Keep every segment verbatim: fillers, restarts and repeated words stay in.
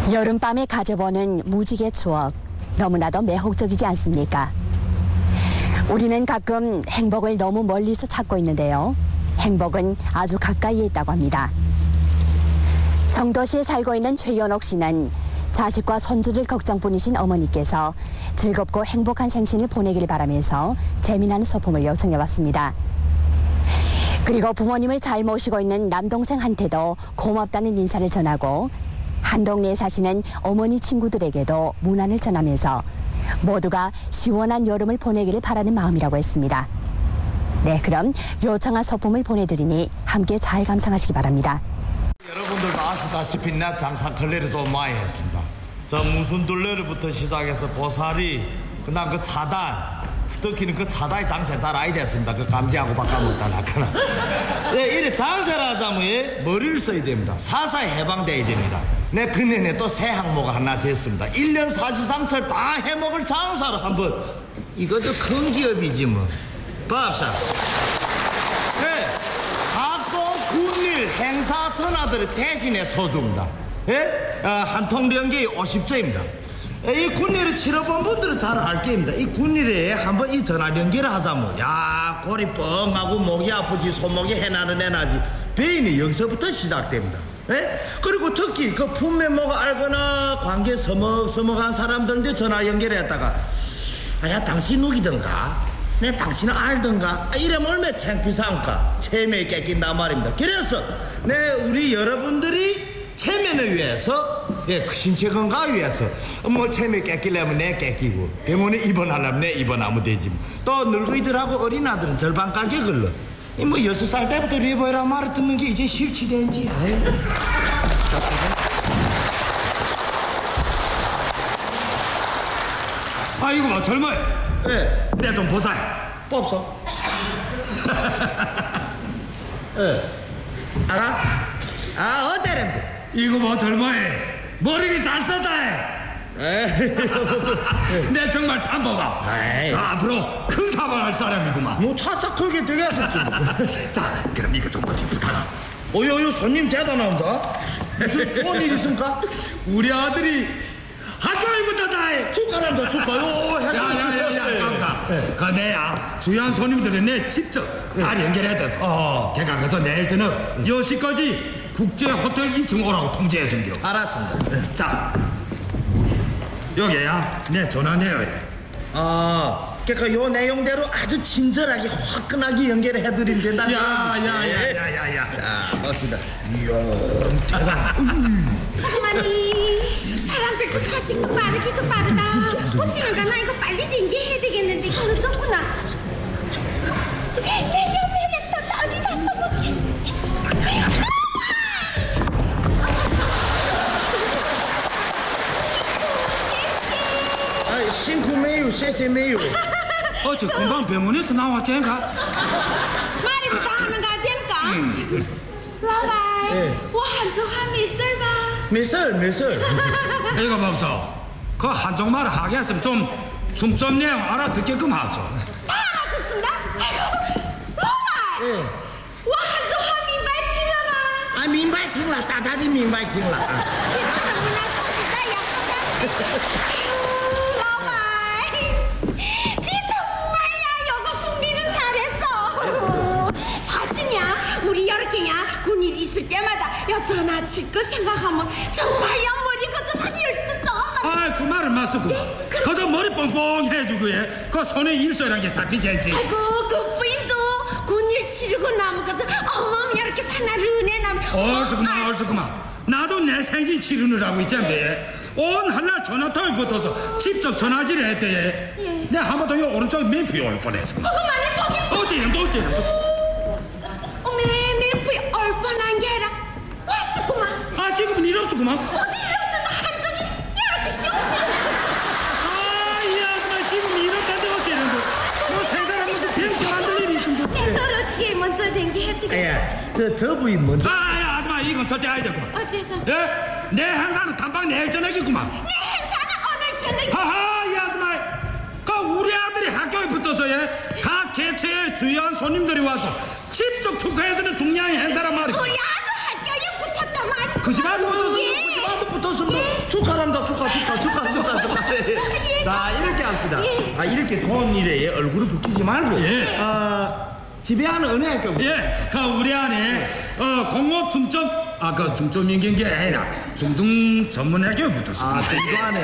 여름밤에 가져보는 무지개 추억, 너무나도 매혹적이지 않습니까? 우리는 가끔 행복을 너무 멀리서 찾고 있는데요. 행복은 아주 가까이에 있다고 합니다. 정도시에 살고 있는 최연옥 씨는 자식과 손주들 걱정뿐이신 어머니께서 즐겁고 행복한 생신을 보내길 바라면서 재미난 소품을 요청해왔습니다. 그리고 부모님을 잘 모시고 있는 남동생한테도 고맙다는 인사를 전하고 한 동네에 사시는 어머니 친구들에게도 문안을 전하면서 모두가 시원한 여름을 보내기를 바라는 마음이라고 했습니다. 네, 그럼 요청한 소품을 보내드리니 함께 잘 감상하시기 바랍니다. 여러분들도 아시다시피 내 장사 걸레를 좀 많이 했습니다. 저 무슨 둘레로부터 시작해서 고사리, 그다음 그 차달, 특히는 그 차달 장사 잘 아이 됐습니다. 그 감지하고 바꿔먹다 나거나. 예, 이래 장사를 하자면 예, 머리를 써야 됩니다. 사사에 해방돼야 됩니다. 내 그년에 또 새 항목 하나 쟀습니다. 일 년 사시상철 다 해먹을 장사를 한번. 이것도 큰 기업이지 뭐. 밥사. 예, 각종 군일 행사 전화들을 대신에 쳐줍니다. 예? 아, 한 통 연계에 오십 조입니다. 이 군일을 치러본 분들은 잘 알 겁니다. 이 군일에 한번 이 전화 연결을 하자면 야 골이 뻥하고 목이 아프지 손목이 해나는 애나지 배인이 여기서부터 시작됩니다. 예? 그리고 특히 그 품메모가 알거나 관계 서먹서먹한 사람들한테 전화 연결했다가 아야 당신 누기던가 내 당신은 알던가 아, 이러면 얼마나 창피상까 체면이 깨낀단 말입니다. 그래서 내 우리 여러분들이 체면을 위해서 예, 그 신체 건강을 위해서 뭐 체면 깨끼려면 내 깨끼고 병원에 입원하려면 내 입원하면 되지 또 늙은이들하고 어린아들은 절반 가격을 이 뭐 여섯 살 때부터 리버이라 말을 듣는 게 이제 실치된지 아 이거 봐 젊어요. 예. 내 좀 보사해. 뽑소. 예. 알아? 아 어째랍니다. 이거 봐 젊어요. 머리를 잘 썼다. 에이 무슨 내 정말 탐보가. 에이. 아, 앞으로 큰 사과할 사람이구만. 뭐 차차 털게 되겠었지. 자 그럼 이거 좀 어디 부탁하. 어여여 손님 대단합니다. 무슨 좋은 일 있습니까? 우리 아들이 학교에 붙었다. 축하한다 축하요. 야야야야 강사. 그 내야 주요한 손님들은 내 직접 다 연결해야 돼서. 어. 걔가 가서 내일 저녁 열 시까지 국제 호텔 이 층 오라고 통지해 준겨. 알았습니다. 자 여기야 내 전화 내요. 아, 그러니까 요 내용대로 아주 친절하게 화끈하게 연결을 해드리면 된다. 야야야야야야. 자, 봅시다. 이야, 대박. 어머니 사람들도 사식도 빠르기도 빠르다. 어찌는가 나 이거 빨리 연기해야 되겠는데 이거 늦었구나. 내 연애는 또 어디다 써먹게. 아, 싱크 메유, 쎄쎄 메유. 어저 금방 병원에서 나왔잖가. 말이부터 하는 거지까. 라바이, 예. 我很좋아미슬봐 몇살, 몇살. 이거 봅소. 그 한쪽말을 하게 했으면 좀 중점 내용 알아듣게끔 하소. 다 알아듣습니다. 아이고, 라바이, 예. 我很좋아明白听了吗？ 아, 明白听了，大大的明白听了。 괜찮습니다. 소식다 약속한. 라바이, 지 정말야 여거 국리는 잘했어. 사실이야 우리 이렇게야 군일 있을 때마다 야 전화 칠 거 생각하면 정말야 머리가 좀 한 열두 점. 아, 그 말은 맞소구만. 그렇지. 그저 머리 뻥뻥 해주고 해. 그 손에 일소란 게 잡히지 않지. 아이고 그 부인도 군일 치르고 나면 그저 어머머 이렇게 사나르네 나면. 얼쑤구만 얼쑤구만. 나도 내 생신 치르느라고 있잖아. 온 한날 전화통에 붙어서 직접 전화질을 했대. 예. 내가 한 번 더 오른쪽 맨피 올 뻔했어. 그만해 거기. 어찌는 또 어찌는 또. 어메 맨프에 얼뻔한 게 아니라 왔었구만. 아 지금은 일 없었구만. 어디 이러면서 한쪽이 이렇게 씌웠어. 아이 아줌마 지금 이렇다는데 어찌는 또. 뭐 세상에 무슨 병신 만들 일이 있으면 또. 내가 어떻게 먼저 연기해주겠어. 예, 저, 저 부인 먼저. 아야 아줌마 이건 절대 아니겠구만. 어째서? 예? 내 행사는 단방 내일 저녁이구만. 내 행사는 오늘 저녁. 하하 이 아줌마 그 우리 아들이 학교에 붙어서 예? 각 개체의 주요한 손님들이 와서 직접 축하해주는 중요한 행사란 말이야. 우리 아들 학교에 붙었단 말이야. 그 집안도 붙었어. 예. 나도 붙었습니다. 축하 사람 다 축하 축하 축하 축하 축하. 자 이렇게 합시다. 아 이렇게 좋은 일에 얼굴을 붓기지 말고. 예. 어 지배하는 은행학교. 예, 그 우리 안에 어 공업 중점 아 그 중점인긴 게 아니라 중등 전문학교에 붙었어. 아 중간에.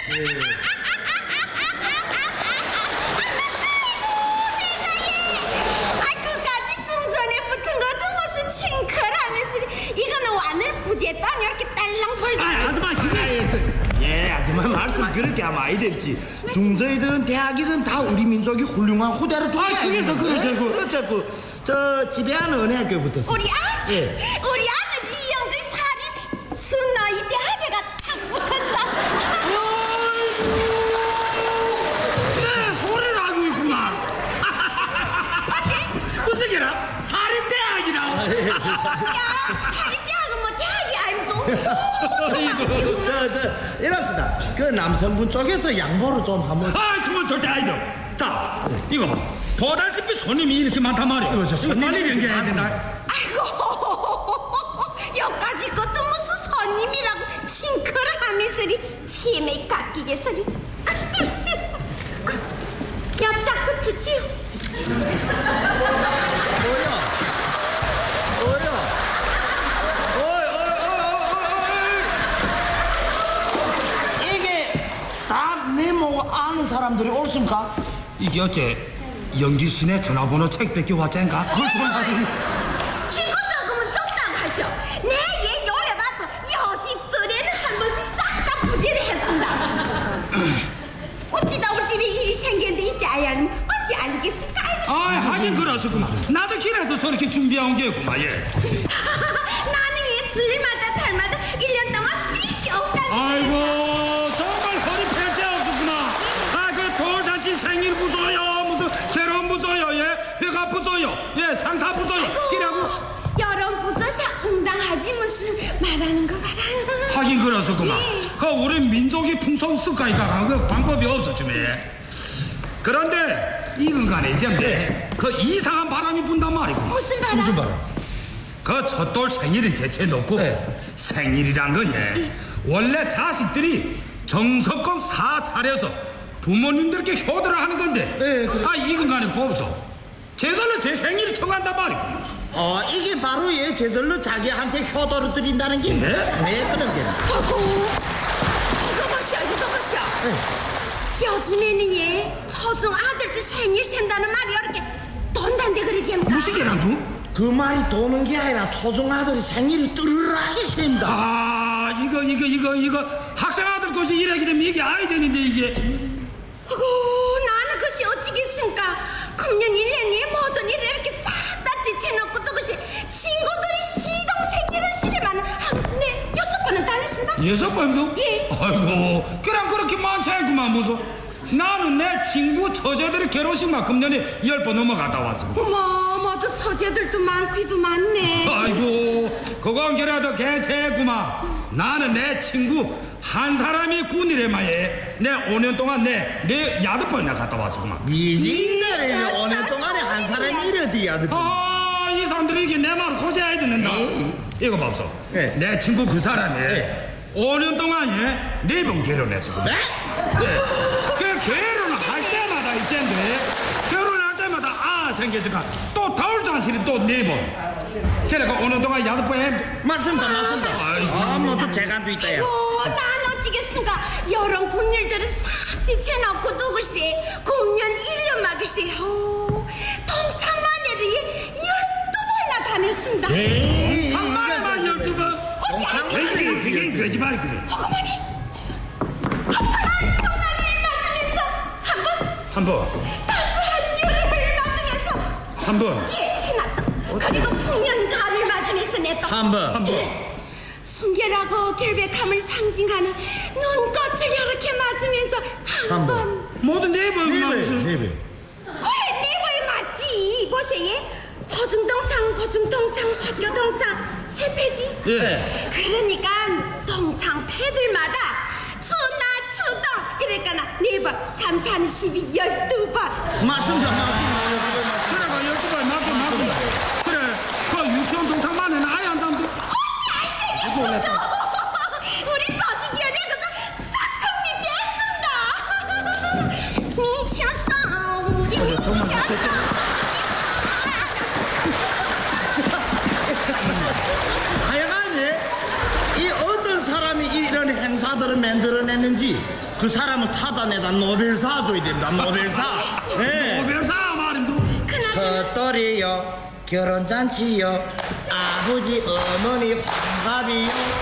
아 그까지 중전에 붙은 것도 무슨 칭크라면서 이거는 완을 부재단 이렇게 딸랑 벌써. 아, 아줌마 그게 예, 하지만 말씀 그렇게 하면 아이 됐지. 중저이든 대학이든 다 우리 민족이 훌륭한 후대로 두고. 아, 그래서 그래서 그- 그렇죠. 그, 저 지배하는 은행학교에 붙었어. 우리 아? 예. 우리 아는 리영그 살이 순나이 대학에가 딱 붙었어. 내 소리를 하고 있구만. 어째? 무슨 게라 살인대학이라. 야 살이 대학은 뭐 대학이 아니고. 저, 저, 이럽시다. 그 남성분 쪽에서 양보를 좀 한번. 아, 그건 절대 아니죠. 자, 이거 봐. 보다시피 손님이 이렇게 많단 말이야. 이거 저 이거 손님이 빨리 연결해야 된다. 아이고 여기까지 것도 무슨 손님이라고 칭크를 하면서리 치매 깎이게 소리. 옆자 끝이지요. 뭐야? 뭐야? 어이, 어이, 어이, 어이, 어이. 이게 다 메모 아는 사람들이 옳습니까? 이게 어째 연기신의 전화번호 책 뺏겨 왔잖가? 친구 녹음은 적당하셔. 내얘 요래 봐도 여집들에는 한 번씩 싹 다 부재를 했습니다. 어찌다 우리 집에 일이 생겼는데 이때 아야는 어찌 알겠습니까? 아, 하긴 그렇구만. 나도 길에서 저렇게 준비해온 게구만. 예. 나는 얘 줄마다 달마다 일 년 동안 삐시 없다는 아이고, 정말 허리 펼쳐 없구나. 아, 그 돌잔치 생일 부서요, 무슨 결혼 부서요, 예, 회가 부서요, 예, 상사 부서요. 이라고. 여론 부서서 응당하지 무슨 말하는 거 봐라. 하긴 그렇구만. 예. 그 우리 민족이 풍속 습관이니까 그 방법이 없었지 왜? 그런데 이건 간에 이제 그 이상한 바람이 분단 말이고. 무슨 바람? 무슨 바람? 그 첫돌 생일은 제체 놓고 네. 생일이란 건 예. 원래 자식들이 정성껏 사 차려서 부모님들께 효도를 하는 건데 네, 그래. 아 이건 간에 보소 제절로 제 생일을 청한단 말이고. 어, 이게 바로 얘 제절로 자기한테 효도를 드린다는 게. 예? 네, 그런 게. 아이고 이거 보시오 이거 보시오. 요즘에는 얘 초중 아들도 생일 센다는 말이 이렇게 돈단데 그러지 않나? 무슨 게란 두? 그 말이 도는 게 아니라 초중 아들이 생일이 뚜르르하게 셉니다. 아 이거 이거 이거 이거 학생 아들 것이 이래게 되면 이게 아이들인데 이게. 아이고 나는 그것이 어찌겠습니까? 금년 일 년 내에 모든 일을 이렇게 싹 다 지쳐놓고 또 그것이 친구들이 시동생기는 시대만 한네 여섯 번은 다녔습니다. 여섯 번도? 예. 아이고 그냥 그렇게 많지 않구만 무슨. 나는 내 친구 처제들 결혼식만 금년에 열 번 넘어갔다 왔어. 어머 모두 처제들도 많기도 많네. 아이고 그건 그래도 괜찮구만. 나는 내 친구 한 사람이 군이래마에 내 오 년 동안 내내 여덟 번이나 갔다 왔구만. 미진들이 예, 오 년 동안에 한 사람이 이러지, 아들. 아이 사람들이 이게 내 말을 고쳐야 듣는다. 예. 이거 봐서 예. 내 친구 그 사람이 예. 오 년 동안에 네 번 결혼했어. 네? 그 결혼할 때마다 있잖데 결혼할 때마다 아 생겨서가 또 돌잔치를 또 네 번. 그래가 어느 동안 여덟 번 해. 맞습니다, 맞습니다. 아이고. 아, 뭐또 재간도 있다, 야. 어, 난 어찌겠습니까? 여러 군일들을 싹 지쳐놓고 누구시 금년 일 년 막을시 어, 동창만회를 열두 번이나 다녔습니다. 예. 정말만 열두 번. 어찌 그게 알겠습니까? 그게 거짓말이구나. 어머니 하찮은 동안을 맞으면서 한 번, 한 번, 따스한 여름을 맞으면서 한 번, 예, 최납서 그리고 풍년가을 맞으면서 내또 한 번. 한 번. 순결하고 결백함을 상징하는 눈꽃을 이렇게 맞으면서 한 한 번. 번. 모두 네 네 번이나 배, 무슨. 네 배. 그래 네번이 맞지. 보세요. 저중동창, 고중동창, 쇠교동창 세 패지. 예. 그러니까 동창 패들마다 추나 추동 그러니까 네번 삼산 십이 열두 번. 맞습니다, 맞습니다. 그래가 열두 번 맞고 맞고. 그래. 그 유치원 동창만은 아예 안 담도. 우리 조직위원회 그거 저 정말 하여간 예, 이 어떤 사람이 이런 행사들을 만들어냈는지 그 사람은 찾아내다 노벨사 줘야 됩니다. 노벨사. 네. 노벨사 말임도 헛돌이요, 결혼잔치요, 아버지 어머니 환갑이요.